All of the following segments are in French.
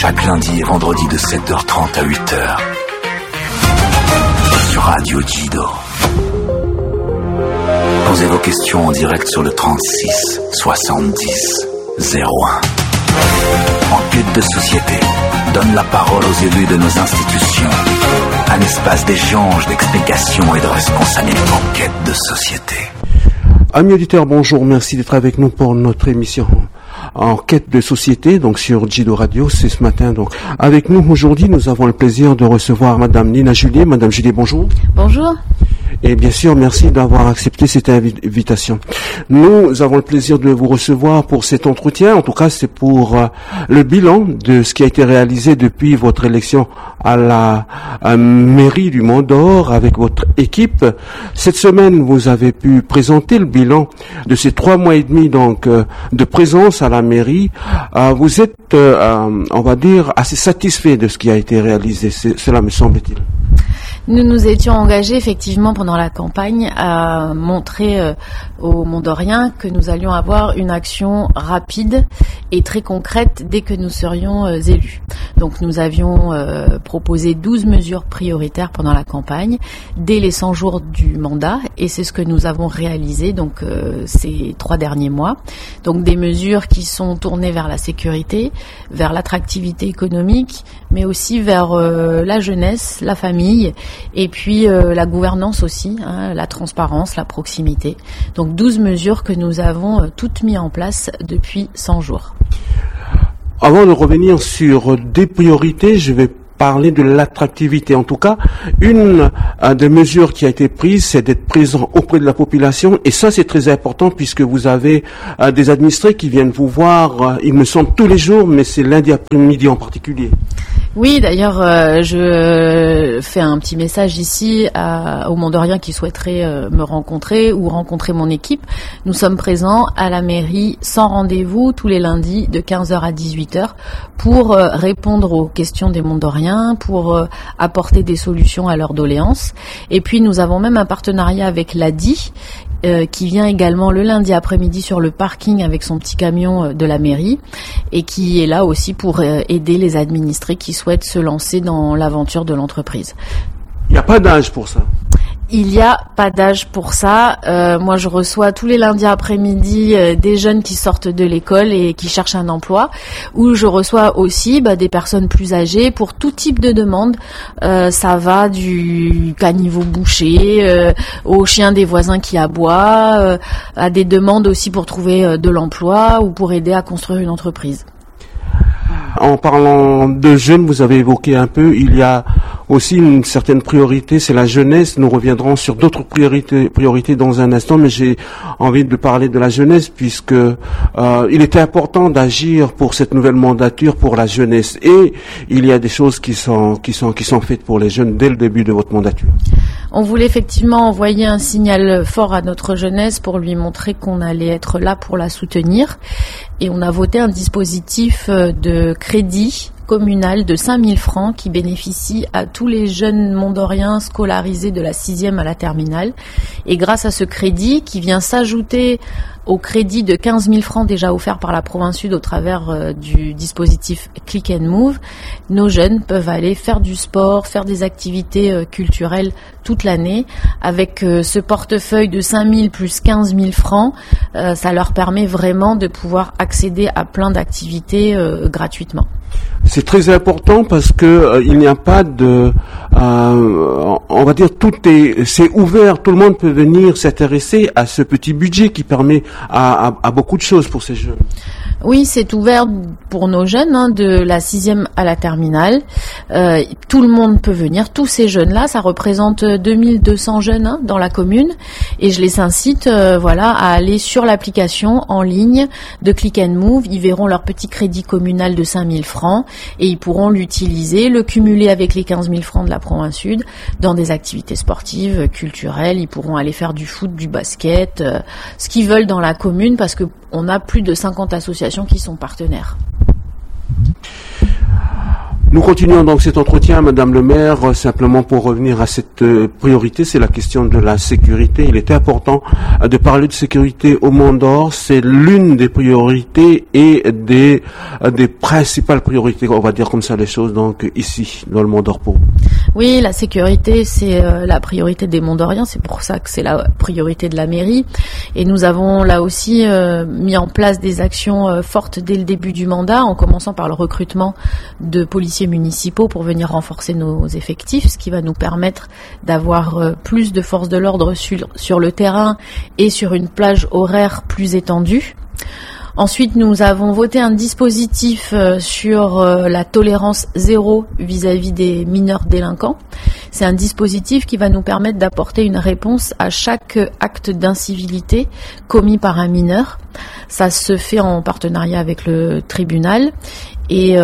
chaque lundi et vendredi de 7h30 à 8h. Sur Radio Jido. Posez vos questions en direct sur le 36 70 01. Enquête de société donne la parole aux élus de nos institutions. Un espace d'échange, d'explication et de responsabilité. Enquête de société. Amis auditeurs, bonjour, merci d'être avec nous pour notre émission Enquête de société, donc sur Jido Radio, c'est ce matin. Donc, avec nous aujourd'hui, nous avons le plaisir de recevoir Madame Nina Julier. Madame Julier, bonjour. Bonjour. Et bien sûr, merci d'avoir accepté cette invitation. Nous avons le plaisir de vous recevoir pour cet entretien. En tout cas, c'est pour le bilan de ce qui a été réalisé depuis votre élection à la mairie du Mont d'Or avec votre équipe. Cette semaine, vous avez pu présenter le bilan de ces 3 mois et demi donc de présence à la mairie. Vous êtes, on va dire, assez satisfait de ce qui a été réalisé. Cela me semble-t-il. Nous nous étions engagés effectivement pendant la campagne à montrer aux Mont-d'Oriens que nous allions avoir une action rapide et très concrète dès que nous serions élus. Donc nous avions proposé 12 mesures prioritaires pendant la campagne dès les 100 jours du mandat et c'est ce que nous avons réalisé donc ces 3 derniers mois. Donc des mesures qui sont tournées vers la sécurité, vers l'attractivité économique, mais aussi vers la jeunesse, la famille et puis la gouvernance aussi, hein, la transparence, la proximité. Donc 12 mesures que nous avons toutes mis en place depuis 100 jours. Avant de revenir sur des priorités, je vais parler de l'attractivité. En tout cas, une des mesures qui a été prise, c'est d'être présent auprès de la population. Et ça, c'est très important puisque vous avez des administrés qui viennent vous voir, il me semble, tous les jours, mais c'est lundi après-midi en particulier. Oui, d'ailleurs, je fais un petit message ici aux Mont-d'Oriens qui souhaiteraient me rencontrer ou rencontrer mon équipe. Nous sommes présents à la mairie sans rendez-vous tous les lundis de 15h à 18h pour répondre aux questions des Mont-d'Oriens, pour apporter des solutions à leurs doléances. Et puis, nous avons même un partenariat avec l'ADI qui vient également le lundi après-midi sur le parking avec son petit camion de la mairie et qui est là aussi pour aider les administrés qui souhaitent se lancer dans l'aventure de l'entreprise. Il n'y a pas d'âge pour ça. Il n'y a pas d'âge pour ça. Moi, je reçois tous les lundis après-midi des jeunes qui sortent de l'école et qui cherchent un emploi, où je reçois aussi des personnes plus âgées pour tout type de demande. Ça va du caniveau bouché au chien des voisins qui aboie, à des demandes aussi pour trouver de l'emploi ou pour aider à construire une entreprise. En parlant de jeunes, vous avez évoqué un peu, il y a aussi une certaine priorité, c'est la jeunesse. Nous reviendrons sur d'autres priorités dans un instant, mais j'ai envie de parler de la jeunesse puisque il était important d'agir pour cette nouvelle mandature pour la jeunesse. Et il y a des choses qui sont faites pour les jeunes dès le début de votre mandature. On voulait effectivement envoyer un signal fort à notre jeunesse pour lui montrer qu'on allait être là pour la soutenir. Et on a voté un dispositif de crédit communal de 5 000 francs qui bénéficie à tous les jeunes Mont-d'Oriens scolarisés de la 6e à la terminale. Et grâce à ce crédit qui vient s'ajouter au crédit de 15 000 francs déjà offert par la Province Sud au travers du dispositif Click and Move, nos jeunes peuvent aller faire du sport, faire des activités culturelles toute l'année. Avec ce portefeuille de 5 000 plus 15 000 francs, ça leur permet vraiment de pouvoir accéder à plein d'activités gratuitement. C'est très important parce que il n'y a pas de, on va dire c'est ouvert, tout le monde peut venir s'intéresser à ce petit budget qui permet à beaucoup de choses pour ces jeunes. Oui, c'est ouvert pour nos jeunes, de la 6e à la terminale. Tout le monde peut venir, tous ces jeunes-là, ça représente 2200 jeunes dans la commune. Et je les incite à aller sur l'application en ligne de Click and Move. Ils verront leur petit crédit communal de 5 000 francs et ils pourront l'utiliser, le cumuler avec les 15 000 francs de la Province Sud dans des activités sportives, culturelles. Ils pourront aller faire du foot, du basket, ce qu'ils veulent dans la commune parce que on a plus de 50 associations qui sont partenaires. Nous continuons donc cet entretien, Madame le maire, simplement pour revenir à cette priorité, c'est la question de la sécurité. Il était important de parler de sécurité au Mont d'Or, c'est l'une des priorités et des principales priorités, on va dire comme ça les choses, donc ici, dans le Mont d'Or pour vous. Oui, la sécurité, c'est la priorité des Mont-d'Oriens, c'est pour ça que c'est la priorité de la mairie. Et nous avons là aussi mis en place des actions fortes dès le début du mandat, en commençant par le recrutement de policiers municipaux pour venir renforcer nos effectifs, ce qui va nous permettre d'avoir plus de forces de l'ordre sur le terrain et sur une plage horaire plus étendue. Ensuite, nous avons voté un dispositif sur la tolérance zéro vis-à-vis des mineurs délinquants. C'est un dispositif qui va nous permettre d'apporter une réponse à chaque acte d'incivilité commis par un mineur. Ça se fait en partenariat avec le tribunal et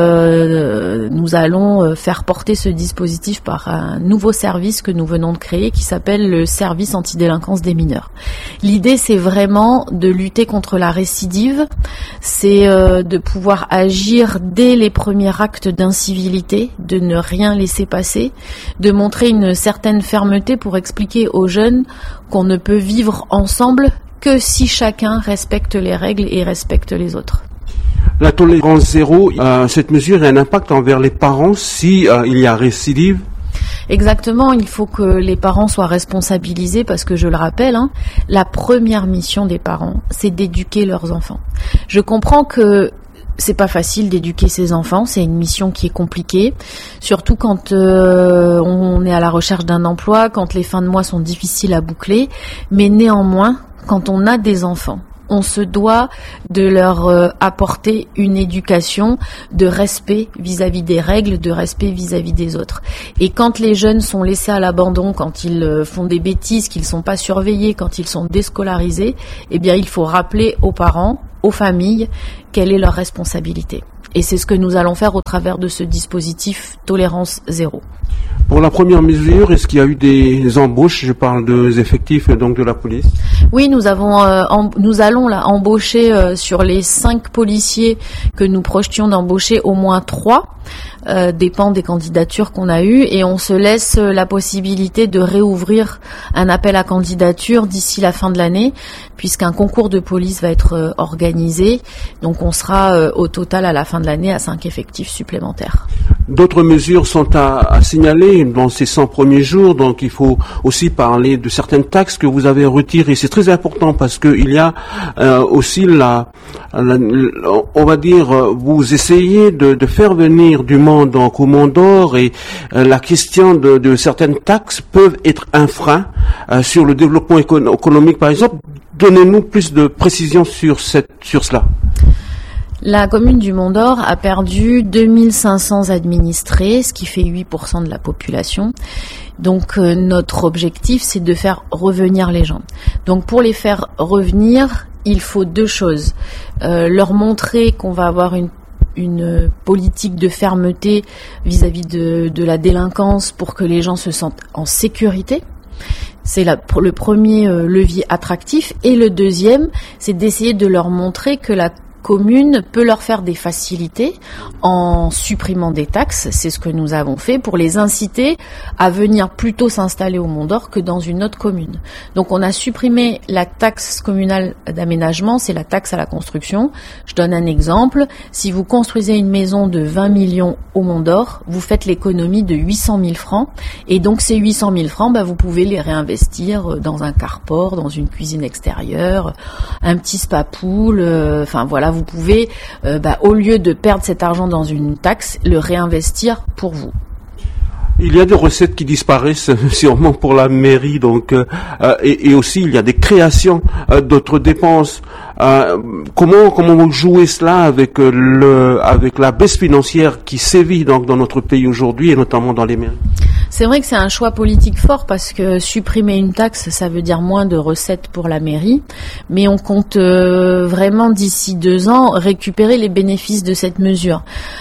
nous allons faire porter ce dispositif par un nouveau service que nous venons de créer qui s'appelle le service antidélinquance des mineurs. L'idée, c'est vraiment de lutter contre la récidive, c'est de pouvoir agir dès les premiers actes d'incivilité, de ne rien laisser passer, de montrer une certaine fermeté pour expliquer aux jeunes qu'on ne peut vivre ensemble que si chacun respecte les règles et respecte les autres. La tolérance zéro, cette mesure a un impact envers les parents si il y a récidive. Exactement, il faut que les parents soient responsabilisés parce que je le rappelle, la première mission des parents, c'est d'éduquer leurs enfants. Je comprends que c'est pas facile d'éduquer ses enfants, c'est une mission qui est compliquée, surtout quand on est à la recherche d'un emploi, quand les fins de mois sont difficiles à boucler, mais néanmoins, quand on a des enfants, on se doit de leur apporter une éducation de respect vis-à-vis des règles, de respect vis-à-vis des autres. Et quand les jeunes sont laissés à l'abandon, quand ils font des bêtises, qu'ils ne sont pas surveillés, quand ils sont déscolarisés, eh bien il faut rappeler aux parents, aux familles, quelle est leur responsabilité. Et c'est ce que nous allons faire au travers de ce dispositif Tolérance Zéro. Pour la première mesure, est-ce qu'il y a eu des embauches? Je parle des effectifs donc de la police. Oui, nous allons là embaucher sur les 5 policiers que nous projetions d'embaucher au moins 3. Dépend des candidatures qu'on a eues et on se laisse la possibilité de réouvrir un appel à candidature d'ici la fin de l'année puisqu'un concours de police va être organisé. Donc on sera au total à la fin de l'année à 5 effectifs supplémentaires. D'autres mesures sont à signaler dans ces 100 premiers jours, donc il faut aussi parler de certaines taxes que vous avez retirées. C'est très important parce que il y a aussi on va dire, vous essayez de faire venir du monde donc au Mont d'Or et la question de certaines taxes peuvent être un frein sur le développement économique par exemple. Donnez-nous plus de précision sur cela. La commune du Mont d'Or a perdu 2500 administrés, ce qui fait 8% de la population. Donc notre objectif, c'est de faire revenir les gens. Donc pour les faire revenir, il faut 2 choses. Leur montrer qu'on va avoir une politique de fermeté vis-à-vis de la délinquance pour que les gens se sentent en sécurité. C'est le premier levier attractif. Et le deuxième, c'est d'essayer de leur montrer que la commune peut leur faire des facilités en supprimant des taxes. C'est ce que nous avons fait pour les inciter à venir plutôt s'installer au Mont d'Or que dans une autre commune. Donc on a supprimé la taxe communale d'aménagement, c'est la taxe à la construction. Je donne un exemple. Si vous construisez une maison de 20 millions au Mont d'Or, vous faites l'économie de 800 000 francs. Et donc ces 800 000 francs, vous pouvez les réinvestir dans un carport, dans une cuisine extérieure, un petit spa pool, voilà. Vous pouvez, au lieu de perdre cet argent dans une taxe, le réinvestir pour vous. Il y a des recettes qui disparaissent sûrement pour la mairie, donc et aussi il y a des créations d'autres dépenses. Comment vous jouez cela avec la baisse financière qui sévit donc dans notre pays aujourd'hui et notamment dans les mairies? C'est vrai que c'est un choix politique fort parce que supprimer une taxe, ça veut dire moins de recettes pour la mairie, mais on compte vraiment d'ici 2 ans récupérer les bénéfices de cette mesure.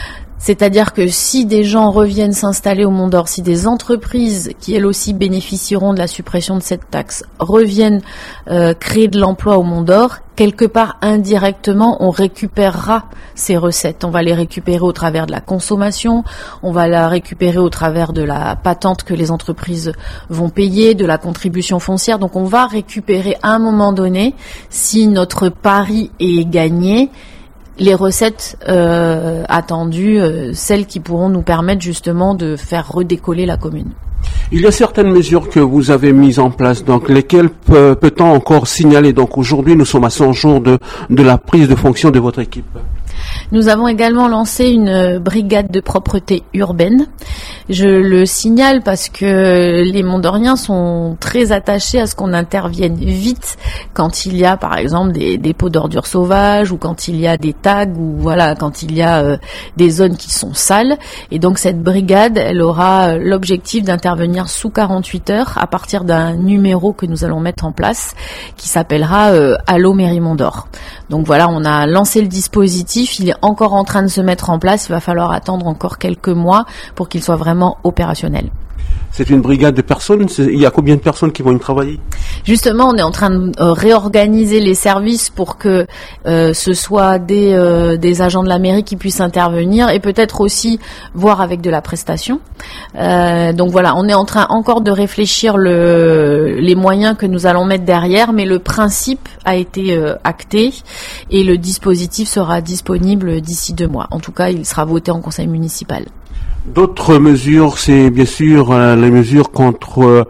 C'est-à-dire que si des gens reviennent s'installer au Mont d'Or, si des entreprises qui elles aussi bénéficieront de la suppression de cette taxe reviennent créer de l'emploi au Mont d'Or, quelque part indirectement on récupérera ces recettes. On va les récupérer au travers de la consommation, on va la récupérer au travers de la patente que les entreprises vont payer, de la contribution foncière. Donc on va récupérer à un moment donné, si notre pari est gagné, les recettes attendues, celles qui pourront nous permettre justement de faire redécoller la commune. Il y a certaines mesures que vous avez mises en place, donc lesquelles peut-on encore signaler? Donc aujourd'hui, nous sommes à 100 jours de la prise de fonction de votre équipe. Nous avons également lancé une brigade de propreté urbaine. Je le signale parce que les Mont-d'Oriens sont très attachés à ce qu'on intervienne vite quand il y a par exemple des dépôts d'ordures sauvages ou quand il y a des tags ou voilà, quand il y a des zones qui sont sales. Et donc cette brigade, elle aura l'objectif d'intervenir sous 48 heures à partir d'un numéro que nous allons mettre en place qui s'appellera Allô Mairie Mont d'Or. Donc voilà, on a lancé le dispositif, il est encore en train de se mettre en place, il va falloir attendre encore quelques mois pour qu'il soit vraiment opérationnel. C'est une brigade de personnes, il y a combien de personnes qui vont y travailler? Justement, on est en train de réorganiser les services pour que ce soit des agents de la mairie qui puissent intervenir et peut-être aussi voir avec de la prestation. Donc voilà, on est en train encore de réfléchir les moyens que nous allons mettre derrière, mais le principe a été acté et le dispositif sera disponible d'ici 2 mois. En tout cas, il sera voté en conseil municipal. D'autres mesures, c'est bien sûr les mesures contre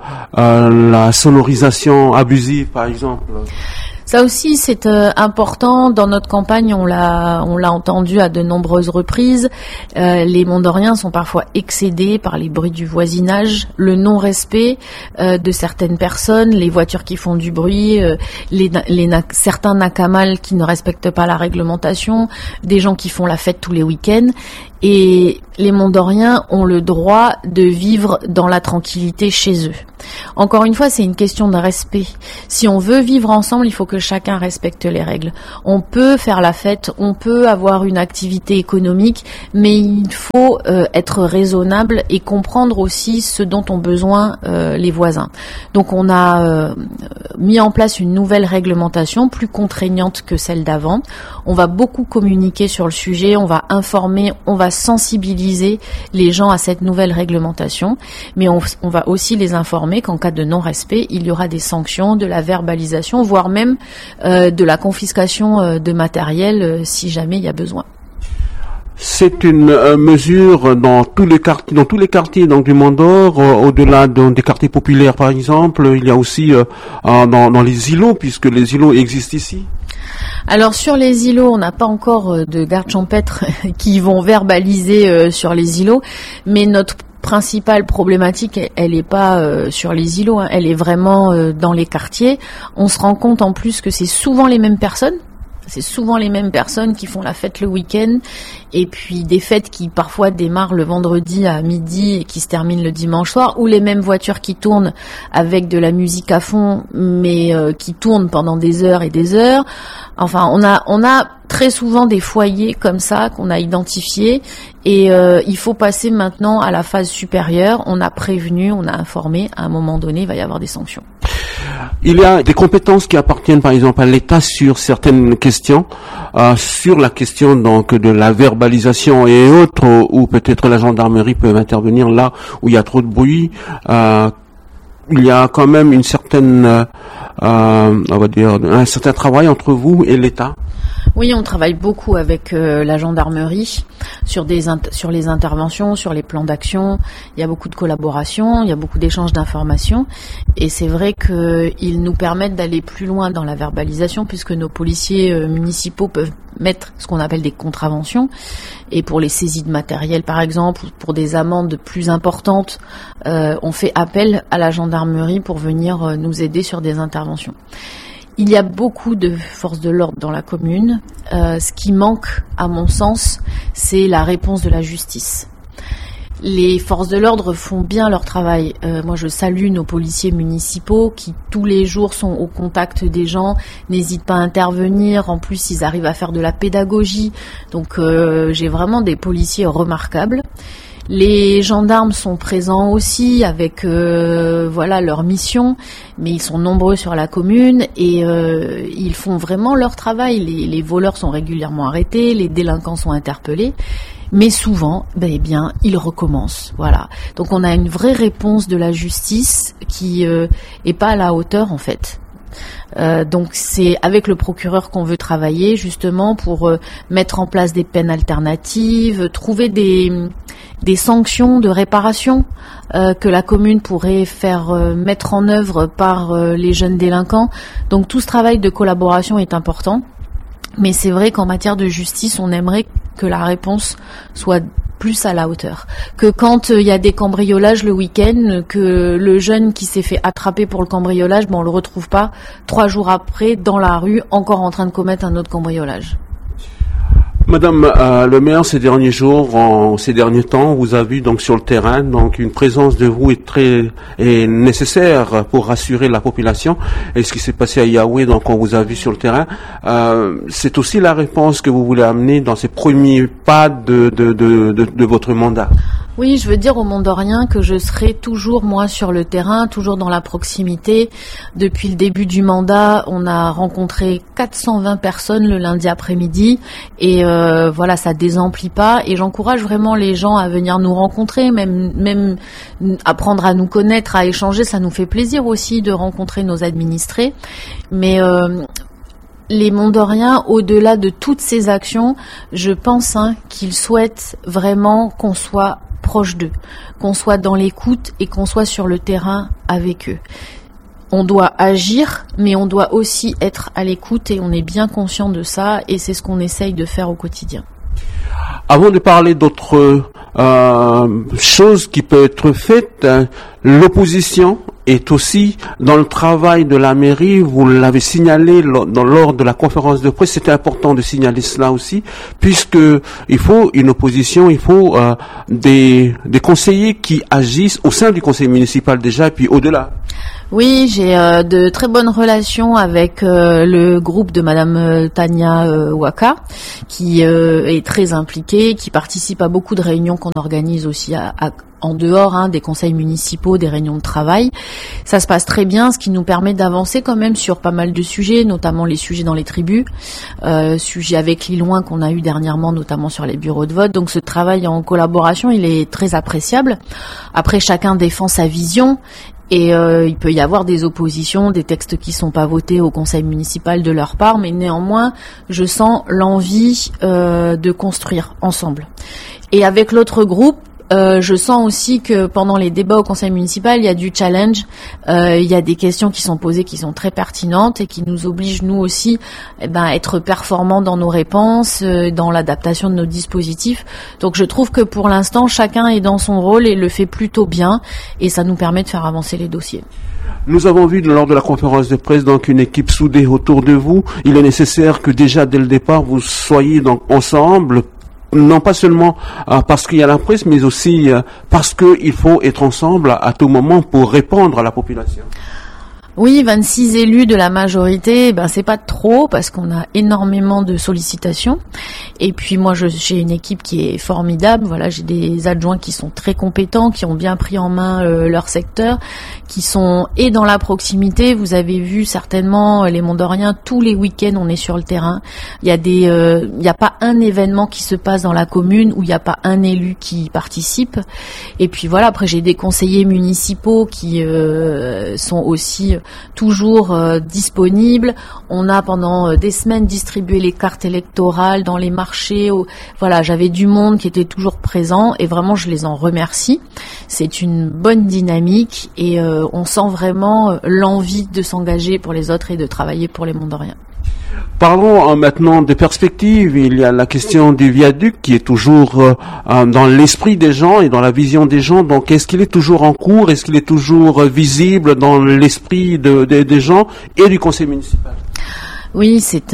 la sonorisation abusive, par exemple. Ça aussi, c'est important. Dans notre campagne, on l'a entendu à de nombreuses reprises. Les Mont-d'Oriens sont parfois excédés par les bruits du voisinage, le non-respect de certaines personnes, les voitures qui font du bruit, certains nakamal qui ne respectent pas la réglementation, des gens qui font la fête tous les week-ends. Et les Mont-d'Oriens ont le droit de vivre dans la tranquillité chez eux. Encore une fois, c'est une question de respect. Si on veut vivre ensemble, il faut que chacun respecte les règles. On peut faire la fête, on peut avoir une activité économique, mais il faut être raisonnable et comprendre aussi ce dont ont besoin les voisins. Donc on a mis en place une nouvelle réglementation plus contraignante que celle d'avant. On va beaucoup communiquer sur le sujet, on va informer, on va sensibiliser les gens à cette nouvelle réglementation, mais on va aussi les informer qu'en cas de non-respect, il y aura des sanctions, de la verbalisation, voire même de la confiscation de matériel si jamais il y a besoin. C'est une mesure dans tous les quartiers donc du Mont d'Or, au-delà des quartiers populaires par exemple. Il y a aussi dans les îlots, puisque les îlots existent ici. Alors sur les îlots, on n'a pas encore de gardes champêtres qui vont verbaliser sur les îlots, mais notre principale problématique, elle n'est pas sur les îlots, elle est vraiment dans les quartiers. On se rend compte en plus que c'est souvent les mêmes personnes. C'est souvent les mêmes personnes qui font la fête le week-end et puis des fêtes qui parfois démarrent le vendredi à midi et qui se terminent le dimanche soir, ou les mêmes voitures qui tournent avec de la musique à fond mais qui tournent pendant des heures et des heures. Enfin, on a très souvent des foyers comme ça qu'on a identifiés et il faut passer maintenant à la phase supérieure. On a prévenu, on a informé, à un moment donné, il va y avoir des sanctions. Il y a des compétences qui appartiennent par exemple à l'État sur certaines questions, sur la question donc de la verbalisation et autres, où peut-être la gendarmerie peut intervenir là où il y a trop de bruit. Il y a quand même une certaine, on va dire, un certain travail entre vous et l'État. Oui, on travaille beaucoup avec la gendarmerie sur les interventions, sur les plans d'action. Il y a beaucoup de collaboration, il y a beaucoup d'échanges d'informations et c'est vrai qu'ils nous permettent d'aller plus loin dans la verbalisation puisque nos policiers municipaux peuvent mettre ce qu'on appelle des contraventions et pour les saisies de matériel par exemple, ou pour des amendes plus importantes, on fait appel à la gendarmerie pour venir nous aider sur des interventions. Il y a beaucoup de forces de l'ordre dans la commune. Ce qui manque, à mon sens, c'est la réponse de la justice. Les forces de l'ordre font bien leur travail. Moi, je salue nos policiers municipaux qui, tous les jours, sont au contact des gens, n'hésitent pas à intervenir. En plus, ils arrivent à faire de la pédagogie. Donc, j'ai vraiment des policiers remarquables. Les gendarmes sont présents aussi avec leur mission, mais ils sont nombreux sur la commune et ils font vraiment leur travail. Les voleurs sont régulièrement arrêtés, les délinquants sont interpellés. Mais souvent, ils recommencent. Voilà. Donc on a une vraie réponse de la justice qui est pas à la hauteur en fait. Donc c'est avec le procureur qu'on veut travailler justement pour mettre en place des peines alternatives, trouver des sanctions de réparation que la commune pourrait faire mettre en œuvre par les jeunes délinquants. Donc tout ce travail de collaboration est important. Mais c'est vrai qu'en matière de justice, on aimerait que la réponse soit plus à la hauteur. Que quand il y a des cambriolages le week-end, que le jeune qui s'est fait attraper pour le cambriolage, on le retrouve pas 3 jours après dans la rue, encore en train de commettre un autre cambriolage. Madame le maire, ces derniers jours, ces derniers temps, vous avez vu donc sur le terrain, donc une présence de vous est nécessaire pour rassurer la population. Et ce qui s'est passé à Yaoundé, donc on vous a vu sur le terrain, c'est aussi la réponse que vous voulez amener dans ces premiers pas de votre mandat. Oui, je veux dire aux Mondoriens que je serai toujours, moi, sur le terrain, toujours dans la proximité. Depuis le début du mandat, on a rencontré 420 personnes le lundi après-midi et ça désemplit pas. Et j'encourage vraiment les gens à venir nous rencontrer, même apprendre à nous connaître, à échanger. Ça nous fait plaisir aussi de rencontrer nos administrés. Mais les Mondoriens, au-delà de toutes ces actions, je pense qu'ils souhaitent vraiment qu'on soit proche d'eux, qu'on soit dans l'écoute et qu'on soit sur le terrain avec eux. On doit agir, mais on doit aussi être à l'écoute et on est bien conscient de ça et c'est ce qu'on essaye de faire au quotidien. Avant de parler d'autres choses qui peuvent être faites, l'opposition est aussi dans le travail de la mairie. Vous l'avez signalé lors de la conférence de presse. C'était important de signaler cela aussi, puisque il faut une opposition, il faut des conseillers qui agissent au sein du conseil municipal déjà, et puis au-delà. Oui, j'ai de très bonnes relations avec le groupe de Madame Tania Waka, qui est très impliquée, qui participe à beaucoup de réunions qu'on organise aussi en dehors des conseils municipaux, des réunions de travail. Ça se passe très bien, ce qui nous permet d'avancer quand même sur pas mal de sujets, notamment les sujets dans les tribus, sujets avec Lilloin qu'on a eu dernièrement, notamment sur les bureaux de vote. Donc ce travail en collaboration, il est très appréciable. Après, chacun défend sa vision. Et il peut y avoir des oppositions, des textes qui sont pas votés au conseil municipal de leur part, mais néanmoins, je sens l'envie de construire ensemble. Et avec l'autre groupe, je sens aussi que pendant les débats au conseil municipal, il y a du challenge, il y a des questions qui sont posées qui sont très pertinentes et qui nous obligent nous aussi à être performants dans nos réponses, dans l'adaptation de nos dispositifs. Donc je trouve que pour l'instant, chacun est dans son rôle et le fait plutôt bien et ça nous permet de faire avancer les dossiers. Nous avons vu lors de la conférence de presse donc une équipe soudée autour de vous. Il est nécessaire que déjà dès le départ vous soyez donc ensemble. Non pas seulement parce qu'il y a la presse, mais aussi parce qu'il faut être ensemble à tout moment pour répondre à la population. Oui, 26 élus de la majorité, c'est pas trop parce qu'on a énormément de sollicitations. Et puis moi, j'ai une équipe qui est formidable. Voilà, j'ai des adjoints qui sont très compétents, qui ont bien pris en main leur secteur, qui sont et dans la proximité. Vous avez vu certainement les Mondoriens, tous les week-ends, on est sur le terrain. Il y a pas un événement qui se passe dans la commune où il n'y a pas un élu qui participe. Et puis voilà, après j'ai des conseillers municipaux qui sont aussi toujours disponible. On a pendant des semaines distribué les cartes électorales dans les marchés. Voilà, j'avais du monde qui était toujours présent et vraiment je les en remercie. C'est une bonne dynamique et on sent vraiment l'envie de s'engager pour les autres et de travailler pour les Mondoriens. Parlons maintenant des perspectives. Il y a la question du viaduc qui est toujours dans l'esprit des gens et dans la vision des gens. Donc, est-ce qu'il est toujours en cours? Est-ce qu'il est toujours visible dans l'esprit des gens et du conseil municipal? Oui, c'est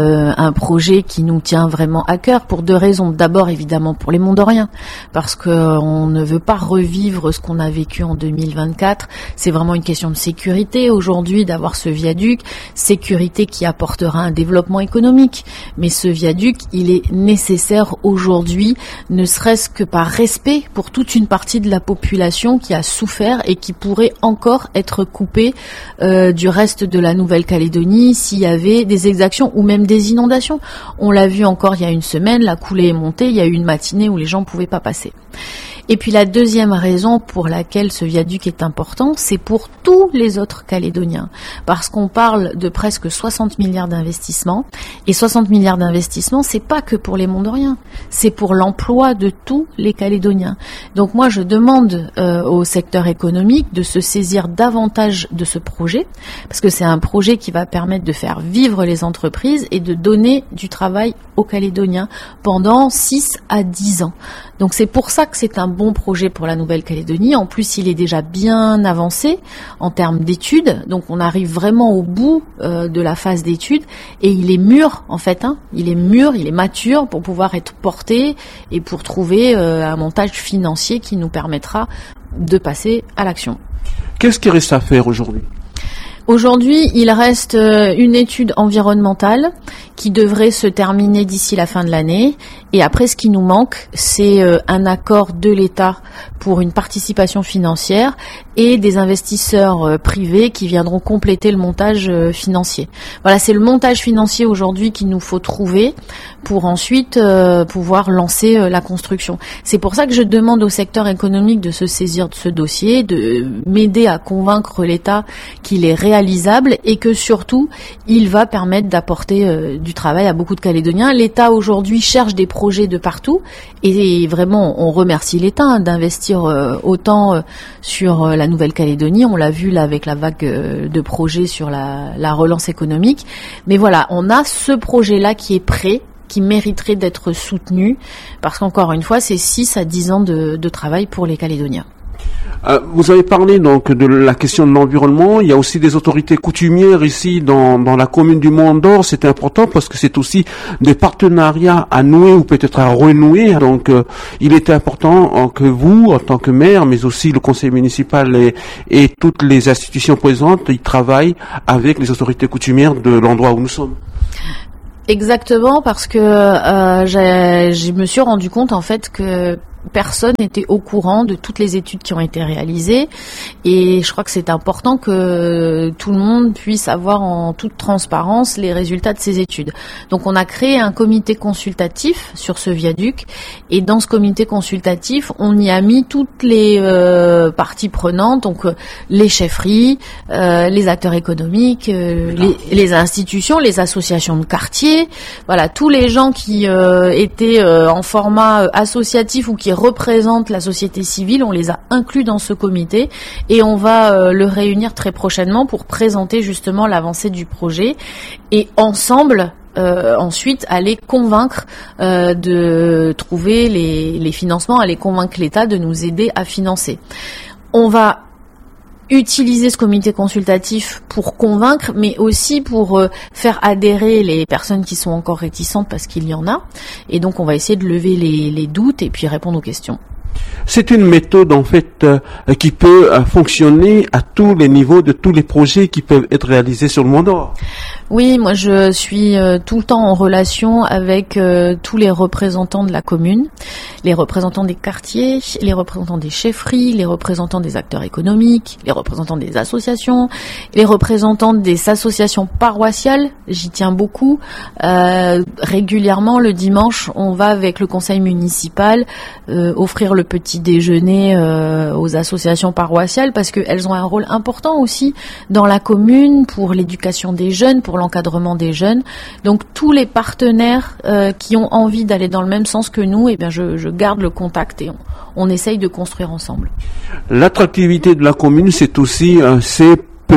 un projet qui nous tient vraiment à cœur pour deux raisons. D'abord, évidemment, pour les Mondoriens, parce que on ne veut pas revivre ce qu'on a vécu en 2024. C'est vraiment une question de sécurité aujourd'hui d'avoir ce viaduc, sécurité qui apportera un développement économique. Mais ce viaduc, il est nécessaire aujourd'hui, ne serait-ce que par respect pour toute une partie de la population qui a souffert et qui pourrait encore être coupée du reste de la Nouvelle-Calédonie s'il y avait des exactions ou même des inondations. On l'a vu encore il y a une semaine, la coulée est montée, il y a eu une matinée où les gens ne pouvaient pas passer. Et puis la deuxième raison pour laquelle ce viaduc est important, c'est pour tous les autres Calédoniens. Parce qu'on parle de presque 60 milliards d'investissements. Et 60 milliards d'investissements, c'est pas que pour les Mondoriens. C'est pour l'emploi de tous les Calédoniens. Donc moi, je demande au secteur économique de se saisir davantage de ce projet. Parce que c'est un projet qui va permettre de faire vivre les entreprises et de donner du travail aux Calédoniens pendant 6 à 10 ans. Donc c'est pour ça que c'est un bon projet pour la Nouvelle-Calédonie. En plus, il est déjà bien avancé en termes d'études. Donc on arrive vraiment au bout de la phase d'études et il est mûr en fait. Il est mûr, il est mature pour pouvoir être porté et pour trouver un montage financier qui nous permettra de passer à l'action. Qu'est-ce qui reste à faire aujourd'hui ? Aujourd'hui, il reste une étude environnementale qui devrait se terminer d'ici la fin de l'année. Et après, ce qui nous manque, c'est un accord de l'État pour une participation financière et des investisseurs privés qui viendront compléter le montage financier. Voilà, c'est le montage financier aujourd'hui qu'il nous faut trouver pour ensuite pouvoir lancer la construction. C'est pour ça que je demande au secteur économique de se saisir de ce dossier, de m'aider à convaincre l'État qu'il est réalisable et que surtout, il va permettre d'apporter du travail à beaucoup de Calédoniens. L'État aujourd'hui cherche des projets de partout et vraiment, on remercie l'État d'investir autant sur la Nouvelle-Calédonie. On l'a vu là avec la vague de projets sur la relance économique. Mais voilà, on a ce projet-là qui est prêt, qui mériterait d'être soutenu parce qu'encore une fois, c'est 6 à 10 ans de travail pour les Calédoniens. Vous avez parlé donc de la question de l'environnement. Il y a aussi des autorités coutumières ici dans la commune du Mont-d'Or. C'est important parce que c'est aussi des partenariats à nouer ou peut-être à renouer. Donc, il était important que vous, en tant que maire, mais aussi le conseil municipal et toutes les institutions présentes, ils travaillent avec les autorités coutumières de l'endroit où nous sommes. Exactement, parce que je me suis rendu compte en fait que personne n'était au courant de toutes les études qui ont été réalisées et je crois que c'est important que tout le monde puisse avoir en toute transparence les résultats de ces études. Donc on a créé un comité consultatif sur ce viaduc et dans ce comité consultatif on y a mis toutes les parties prenantes, donc les chefferies, les acteurs économiques, les institutions, les associations de quartier, voilà, tous les gens qui étaient en format associatif ou qui représentent la société civile, on les a inclus dans ce comité et on va le réunir très prochainement pour présenter justement l'avancée du projet et ensemble ensuite aller convaincre de trouver les financements, aller convaincre l'État de nous aider à financer. On va utiliser ce comité consultatif pour convaincre, mais aussi pour faire adhérer les personnes qui sont encore réticentes parce qu'il y en a. Et donc, on va essayer de lever les doutes et puis répondre aux questions. C'est une méthode en fait qui peut fonctionner à tous les niveaux de tous les projets qui peuvent être réalisés sur le Mont-d'Or. Oui, moi je suis tout le temps en relation avec tous les représentants de la commune, les représentants des quartiers, les représentants des chefferies, les représentants des acteurs économiques, les représentants des associations, les représentants des associations paroissiales, j'y tiens beaucoup. Régulièrement, le dimanche, on va avec le conseil municipal offrir le petit déjeuner aux associations paroissiales parce qu'elles ont un rôle important aussi dans la commune pour l'éducation des jeunes, pour l'encadrement des jeunes. Donc tous les partenaires qui ont envie d'aller dans le même sens que nous, eh bien je garde le contact et on essaye de construire ensemble. L'attractivité de la commune, c'est aussi ces petites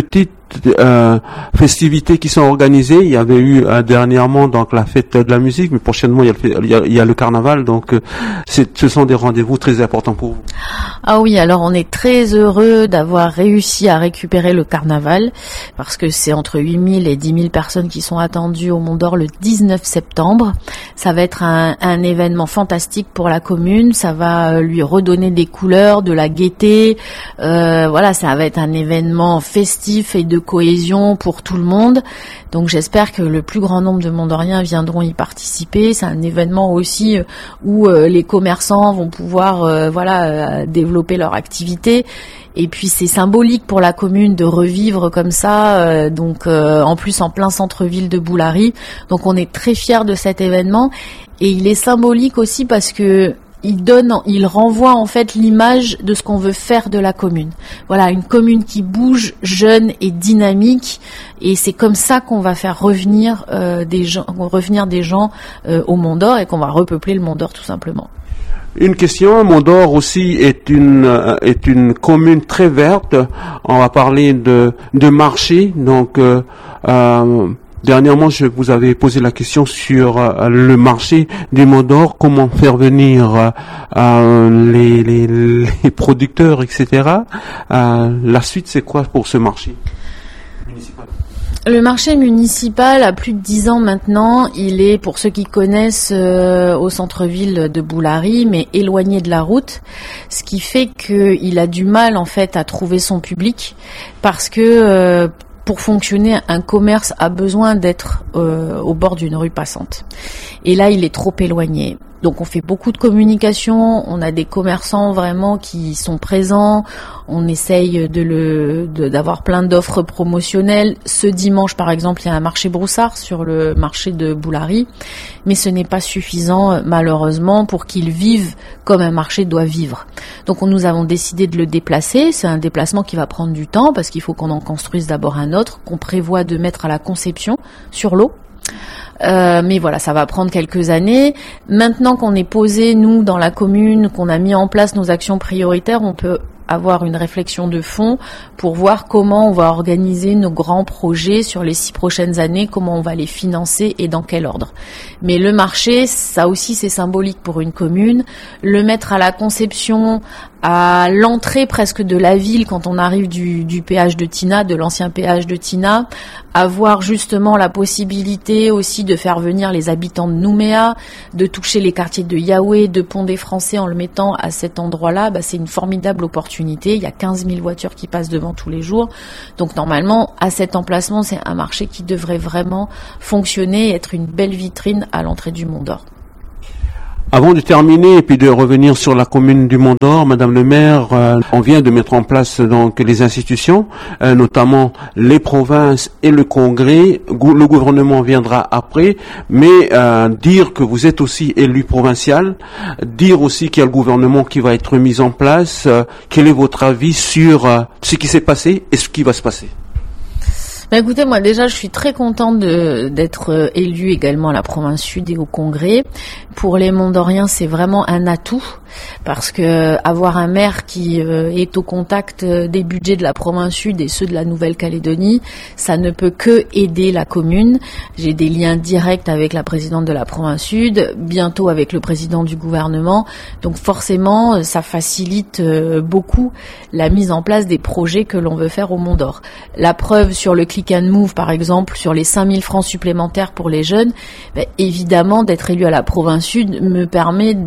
festivités qui sont organisées. Il y avait eu dernièrement donc la fête de la musique, mais prochainement il y a le carnaval. Donc ce sont des rendez-vous très importants pour vous. Ah oui, alors on est très heureux d'avoir réussi à récupérer le carnaval, parce que c'est entre 8000 et 10 000 personnes qui sont attendues au Mont d'Or le 19 septembre. Ça va être un événement fantastique pour la commune, ça va lui redonner des couleurs, de la gaieté, voilà, ça va être un événement festif et de cohésion pour tout le monde. Donc j'espère que le plus grand nombre de Mont-d'Oriens viendront y participer. C'est un événement aussi où les commerçants vont pouvoir développer leur activité. Et puis c'est symbolique pour la commune de revivre comme ça, en plus en plein centre-ville de Boulari. Donc on est très fiers de cet événement, et il est symbolique aussi parce que il renvoie en fait l'image de ce qu'on veut faire de la commune. Voilà, une commune qui bouge, jeune et dynamique, et c'est comme ça qu'on va faire revenir des gens au Mont d'Or, et qu'on va repeupler le Mont d'Or tout simplement. Une question, Mont d'Or aussi est une commune très verte. On va parler de marché, donc dernièrement, je vous avais posé la question sur le marché du Mont d'Or, comment faire venir les producteurs, etc. La suite, c'est quoi pour ce marché municipal? Le marché municipal a plus de 10 ans maintenant. Il est, pour ceux qui connaissent, au centre-ville de Boulari, mais éloigné de la route, ce qui fait qu'il a du mal en fait à trouver son public, parce que pour fonctionner, un commerce a besoin d'être au bord d'une rue passante. Et là, il est trop éloigné. Donc on fait beaucoup de communication, on a des commerçants vraiment qui sont présents, on essaye d'avoir plein d'offres promotionnelles. Ce dimanche par exemple, il y a un marché broussard sur le marché de Boulari, mais ce n'est pas suffisant malheureusement pour qu'il vive comme un marché doit vivre. Donc nous avons décidé de le déplacer, c'est un déplacement qui va prendre du temps parce qu'il faut qu'on en construise d'abord un autre, qu'on prévoit de mettre à la conception sur l'eau. Mais voilà, ça va prendre quelques années. Maintenant qu'on est posé, nous, dans la commune, qu'on a mis en place nos actions prioritaires, on peut avoir une réflexion de fond pour voir comment on va organiser nos grands projets sur les 6 prochaines années, comment on va les financer et dans quel ordre. Mais le marché, ça aussi c'est symbolique pour une commune. Le mettre à la conception, à l'entrée presque de la ville quand on arrive du péage de Tina, de l'ancien péage de Tina, avoir justement la possibilité aussi de faire venir les habitants de Nouméa, de toucher les quartiers de Yahweh, de Pont des Français en le mettant à cet endroit-là, c'est une formidable opportunité. Il y a 15 000 voitures qui passent devant tous les jours. Donc normalement, à cet emplacement, c'est un marché qui devrait vraiment fonctionner et être une belle vitrine à l'entrée du Mont d'Or. Avant de terminer et puis de revenir sur la commune du Mont d'Or, Madame le maire, on vient de mettre en place donc les institutions, notamment les provinces et le congrès. Le gouvernement viendra après, mais dire que vous êtes aussi élu provincial, dire aussi qu'il y a le gouvernement qui va être mis en place. Quel est votre avis sur ce qui s'est passé et ce qui va se passer? Écoutez, moi déjà, je suis très contente d'être élue également à la province sud et au congrès. Pour les Mont-d'Oriens, c'est vraiment un atout, parce que avoir un maire qui est au contact des budgets de la province sud et ceux de la Nouvelle-Calédonie, ça ne peut que aider la commune. J'ai des liens directs avec la présidente de la province sud, bientôt avec le président du gouvernement. Donc forcément, ça facilite beaucoup la mise en place des projets que l'on veut faire au Mont d'Or. La preuve sur le Click and Move, par exemple, sur les 5 000 francs supplémentaires pour les jeunes, évidemment, d'être élu à la province sud me permet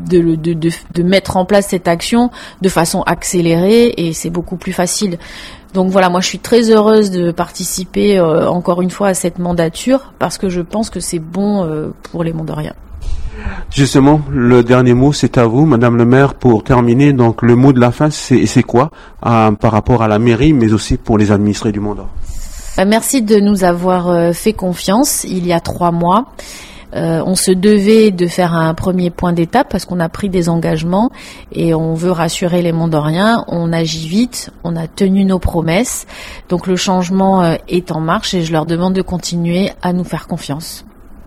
de mettre en place cette action de façon accélérée, et c'est beaucoup plus facile. Donc voilà, moi je suis très heureuse de participer encore une fois à cette mandature, parce que je pense que c'est bon pour les Mont-d'Oriens. Justement, le dernier mot, c'est à vous, Madame le maire, pour terminer. Donc le mot de la fin, c'est quoi par rapport à la mairie, mais aussi pour les administrés du Mont d'Or? Merci de nous avoir fait confiance il y a 3 mois. On se devait de faire un premier point d'étape parce qu'on a pris des engagements et on veut rassurer les Mont-d'Oriens. On agit vite, on a tenu nos promesses. Donc le changement est en marche et je leur demande de continuer à nous faire confiance.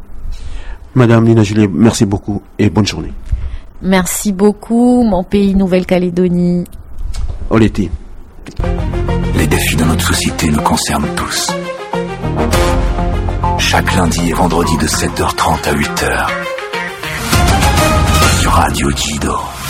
Madame Lina Julier, merci beaucoup et bonne journée. Merci beaucoup, mon pays Nouvelle-Calédonie. Oleti. Les défis défis de notre société nous concernent tous. Chaque lundi et vendredi de 7h30 à 8h. Sur Radio Jido.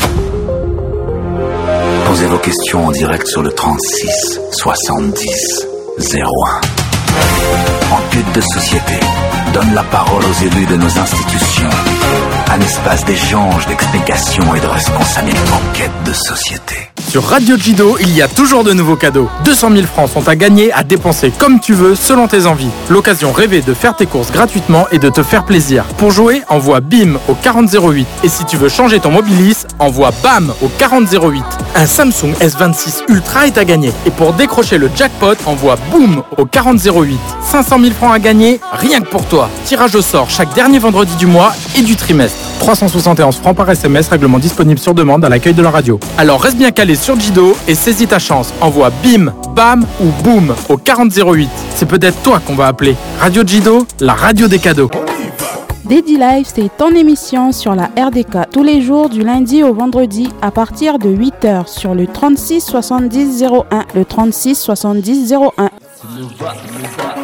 Posez vos questions en direct sur le 36 70 01. Enquête de société donne la parole aux élus de nos institutions. Un espace d'échange, d'explication et de responsabilité. Enquête de société. Sur Radio Jido, il y a toujours de nouveaux cadeaux. 200 000 francs sont à gagner, à dépenser comme tu veux, selon tes envies. L'occasion rêvée de faire tes courses gratuitement et de te faire plaisir. Pour jouer, envoie BIM au 4008. Et si tu veux changer ton Mobilis, envoie BAM au 4008. Un Samsung S26 Ultra est à gagner. Et pour décrocher le jackpot, envoie BOOM au 4008. 500 000 francs à gagner, rien que pour toi. Tirage au sort chaque dernier vendredi du mois et du trimestre. 371 francs par SMS, règlement disponible sur demande à l'accueil de la radio. Alors reste bien calé sur Jido et saisis ta chance. Envoie BIM, BAM ou BOOM au 4008. C'est peut-être toi qu'on va appeler. Radio Jido, la radio des cadeaux. Daddy Life, c'est ton émission sur la RDK tous les jours du lundi au vendredi à partir de 8h sur le 36 70 01. Le 36 70 01.